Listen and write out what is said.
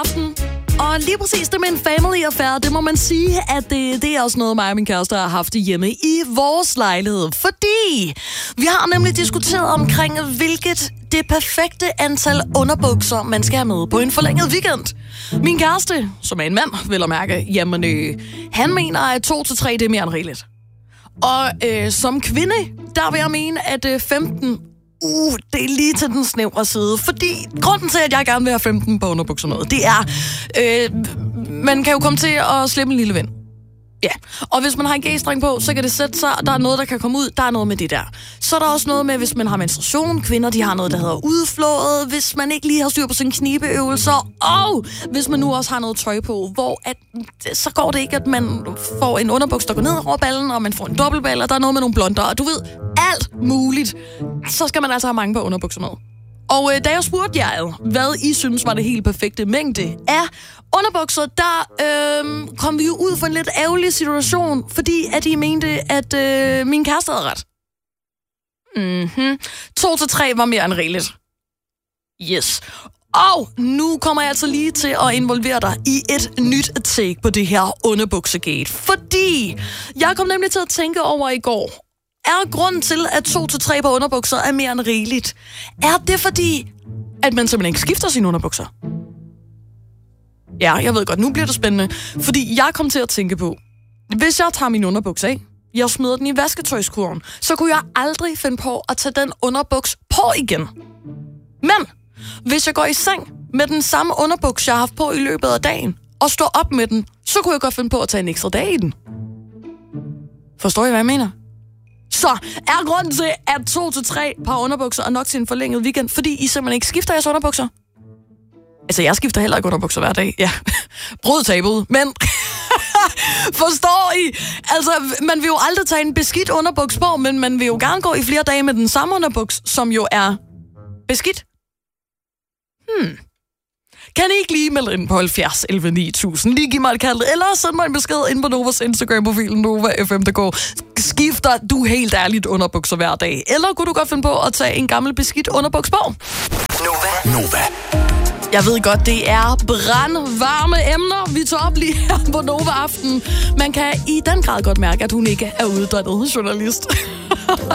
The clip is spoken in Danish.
aften. Og lige præcis det med en family affair, det må man sige, at det er også noget, mig og min kæreste har haft hjemme i vores lejlighed. Fordi vi har nemlig diskuteret omkring, hvilket det perfekte antal underbukser, man skal have med på en forlænget weekend. Min kæreste, som er en mand, vil jeg mærke, jamen, han mener, at 2 til 3 det er mere end rigeligt. Og som kvinde, der vil jeg mene, at 15 det er lige til den snævre side. Fordi grunden til, at jeg gerne vil have 15 på underbukser med, det er, man kan jo komme til at slippe en lille ven. Ja, og hvis man har en G-streng på, så kan det sætte sig, der er noget, der kan komme ud, der er noget med det der. Så er der også noget med, hvis man har menstruation, kvinder, de har noget, der hedder udflået, hvis man ikke lige har styr på sine knibeøvelser, og hvis man nu også har noget tøj på, hvor at, så går det ikke, at man får en underbuks, der går ned over ballen, og man får en dobbeltball, og der er noget med nogle blonder, og du ved, alt muligt. Så skal man altså have mange på underbukser med. Og da jeg spurgte jer, hvad I synes var det helt perfekte mængde af underbukser, der kom vi jo ud for en lidt ærgerlig situation, fordi at I mente, at min kæreste havde ret. 2 til 3 var mere end rigeligt. Yes. Og nu kommer jeg altså lige til at involvere dig i et nyt take på det her underbuksegate. Fordi jeg kom nemlig til at tænke over i går, er grunden til, at 2 til 3 på underbukser er mere end rigeligt? Er det fordi, at man simpelthen ikke skifter sine underbukser? Ja, jeg ved godt, nu bliver det spændende. Fordi jeg kom til at tænke på, hvis jeg tager min underbuks af, jeg smider den i vasketøjskurven, så kunne jeg aldrig finde på at tage den underbuks på igen. Men hvis jeg går i seng med den samme underbuks, jeg har haft på i løbet af dagen, og står op med den, så kunne jeg godt finde på at tage en ekstra dag i den. Forstår I, hvad jeg mener? Så er grunden til, at 2 til 3 par underbukser er nok til en forlænget weekend, fordi I simpelthen ikke skifter jeres underbukser? Altså, jeg skifter heller ikke underbukser hver dag. Ja, brød tabet, men forstår I? Altså, man vil jo aldrig tage en beskidt underbuks på, men man vil jo gerne gå i flere dage med den samme underbuks, som jo er beskidt. Kan I ikke lige melde ind på 70 11 9000? Lige give mig et kald, eller send mig en besked ind på Novas Instagram-profil, NovaFM.dk. Skifter du helt ærligt underbukser hver dag? Eller kunne du godt finde på at tage en gammel beskidt underbuks på? Nova. Jeg ved godt, det er brandvarme emner, vi tager op lige her på Nova Aften. Man kan i den grad godt mærke, at hun ikke er uddannet journalist.